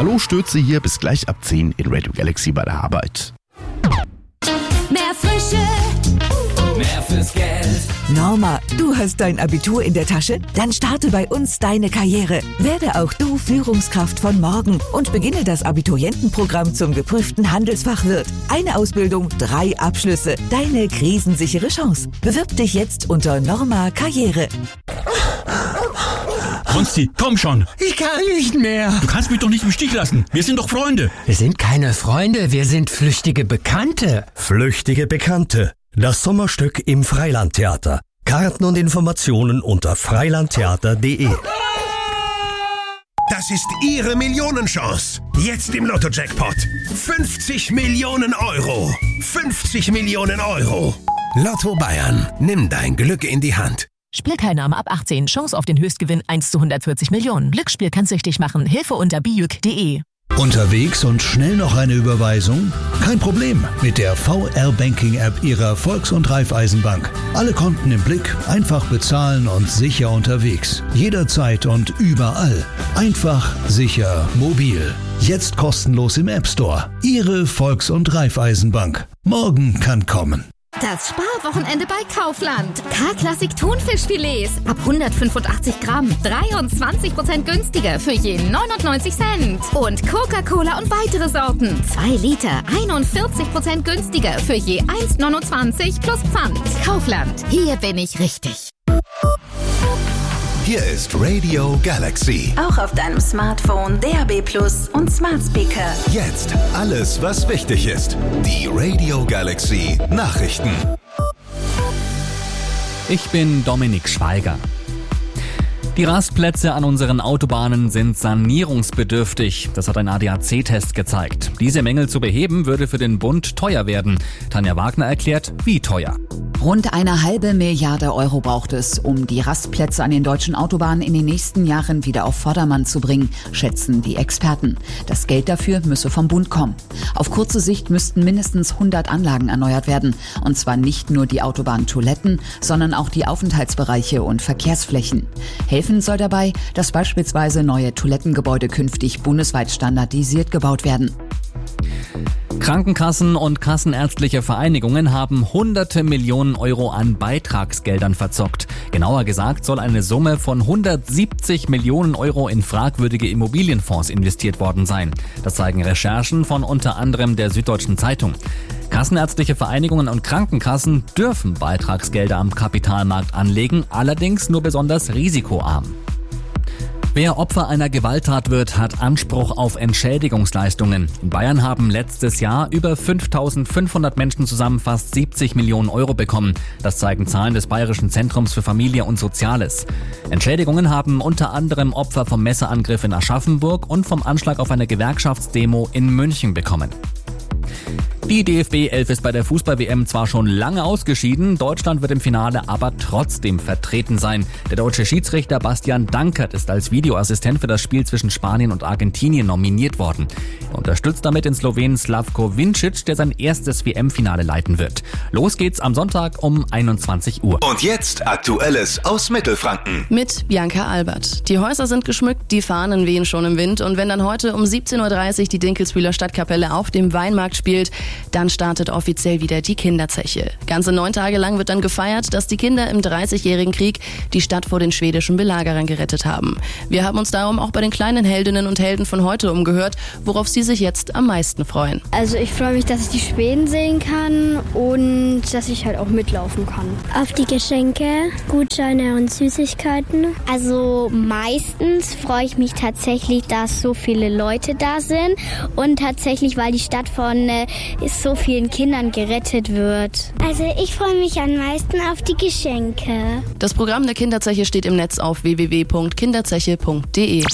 Hallo Stürze hier, bis gleich ab 10 in Radio Galaxy bei der Arbeit. Mehr Frische, mehr fürs Geld. Norma, du hast dein Abitur in der Tasche? Dann starte bei uns deine Karriere. Werde auch du Führungskraft von morgen und beginne das Abiturientenprogramm zum geprüften Handelsfachwirt. Eine Ausbildung, 3 Abschlüsse. Deine krisensichere Chance. Bewirb dich jetzt unter Norma Karriere. Konsti, komm schon. Ich kann nicht mehr. Du kannst mich doch nicht im Stich lassen. Wir sind doch Freunde. Wir sind keine Freunde, wir sind flüchtige Bekannte. Flüchtige Bekannte. Das Sommerstück im Freilandtheater. Karten und Informationen unter freilandtheater.de. Das ist Ihre Millionenchance. Jetzt im Lotto-Jackpot. 50 Millionen Euro. 50 Millionen Euro. Lotto Bayern. Nimm dein Glück in die Hand. Spielteilnahme ab 18. Chance auf den Höchstgewinn 1 zu 140 Millionen. Glücksspiel kann süchtig machen. Hilfe unter bijuk.de. Unterwegs und schnell noch eine Überweisung? Kein Problem mit der VR-Banking-App Ihrer Volks- und Raiffeisenbank. Alle Konten im Blick, einfach bezahlen und sicher unterwegs. Jederzeit und überall. Einfach, sicher, mobil. Jetzt kostenlos im App Store. Ihre Volks- und Raiffeisenbank. Morgen kann kommen. das Sparwochenende bei Kaufland. K-Klassik Thunfischfilets ab 185 Gramm, 23% günstiger für je 99 Cent. Und Coca-Cola und weitere Sorten, 2 Liter, 41% günstiger für je 1,29 plus Pfand. Kaufland, hier bin ich richtig. Hier ist Radio Galaxy. Auch auf deinem Smartphone, DAB+ und Smart Speaker. Jetzt alles, was wichtig ist. Die Radio Galaxy Nachrichten. Ich bin Dominik Schweiger. Die Rastplätze an unseren Autobahnen sind sanierungsbedürftig. Das hat ein ADAC-Test gezeigt. Diese Mängel zu beheben würde für den Bund teuer werden. Tanja Wagner erklärt, wie teuer. Rund 1,5 Milliarde Euro braucht es, um die Rastplätze an den deutschen Autobahnen in den nächsten Jahren wieder auf Vordermann zu bringen, schätzen die Experten. Das Geld dafür müsse vom Bund kommen. Auf kurze Sicht müssten mindestens 100 Anlagen erneuert werden. Und zwar nicht nur die Autobahntoiletten, sondern auch die Aufenthaltsbereiche und Verkehrsflächen. Helfen soll dabei, dass beispielsweise neue Toilettengebäude künftig bundesweit standardisiert gebaut werden. Krankenkassen und kassenärztliche Vereinigungen haben hunderte Millionen Euro an Beitragsgeldern verzockt. Genauer gesagt soll eine Summe von 170 Millionen Euro in fragwürdige Immobilienfonds investiert worden sein. Das zeigen Recherchen von unter anderem der Süddeutschen Zeitung. Kassenärztliche Vereinigungen und Krankenkassen dürfen Beitragsgelder am Kapitalmarkt anlegen, allerdings nur besonders risikoarm. Wer Opfer einer Gewalttat wird, hat Anspruch auf Entschädigungsleistungen. In Bayern haben letztes Jahr über 5.500 Menschen zusammen fast 70 Millionen Euro bekommen. Das zeigen Zahlen des Bayerischen Zentrums für Familie und Soziales. Entschädigungen haben unter anderem Opfer vom Messerangriff in Aschaffenburg und vom Anschlag auf eine Gewerkschaftsdemo in München bekommen. Die DFB-11 ist bei der Fußball-WM zwar schon lange ausgeschieden, Deutschland wird im Finale aber trotzdem vertreten sein. Der deutsche Schiedsrichter Bastian Dankert ist als Videoassistent für das Spiel zwischen Spanien und Argentinien nominiert worden. Er unterstützt damit den Slowenen Slavko Vincic, der sein erstes WM-Finale leiten wird. Los geht's am Sonntag um 21 Uhr. Und jetzt Aktuelles aus Mittelfranken. Mit Bianca Albert. Die Häuser sind geschmückt, die Fahnen wehen schon im Wind. Und wenn dann heute um 17.30 Uhr die Dinkelsbühler Stadtkapelle auf dem Weinmarkt spielt, dann startet offiziell wieder die Kinderzeche. Ganze 9 Tage lang wird dann gefeiert, dass die Kinder im 30-jährigen Krieg die Stadt vor den schwedischen Belagerern gerettet haben. Wir haben uns darum auch bei den kleinen Heldinnen und Helden von heute umgehört, worauf sie sich jetzt am meisten freuen. Also ich freue mich, dass ich die Schweden sehen kann und dass ich halt auch mitlaufen kann. Auf die Geschenke, Gutscheine und Süßigkeiten. Also meistens freue ich mich tatsächlich, dass so viele Leute da sind und tatsächlich, weil die Stadt von so vielen Kindern gerettet wird. Also ich freue mich am meisten auf die Geschenke. Das Programm der Kinderzeche steht im Netz auf www.kinderzeche.de.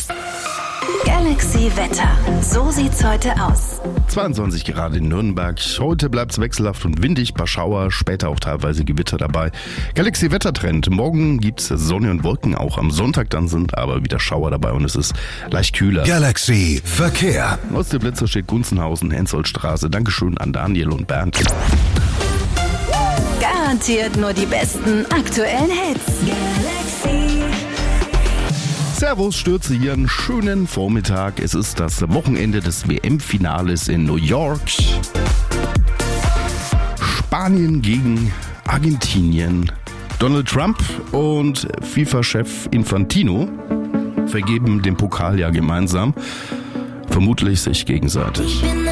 Galaxy Wetter. So sieht's heute aus. 22 Grad in Nürnberg. Heute bleibt's wechselhaft und windig, paar Schauer, später auch teilweise Gewitter dabei. Galaxy Wettertrend. Morgen gibt's Sonne und Wolken, auch am Sonntag dann sind aber wieder Schauer dabei und es ist leicht kühler. Galaxy Verkehr. Aus der Blitzer steht Gunzenhausen, Hensoldstraße. Dankeschön an Daniel und Bernd. Garantiert nur die besten aktuellen Hits. Galaxy. Servus, Stürze hier, einen schönen Vormittag. Es ist das Wochenende des WM-Finales in New York. Spanien gegen Argentinien. Donald Trump und FIFA-Chef Infantino vergeben den Pokal ja gemeinsam. Vermutlich sich gegenseitig.